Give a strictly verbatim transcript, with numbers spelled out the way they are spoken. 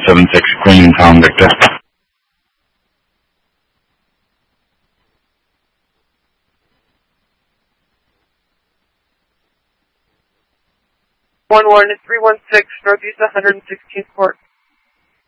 seven six, Queen Tom Victor. One one three one six Northeast one hundred sixteenth Court.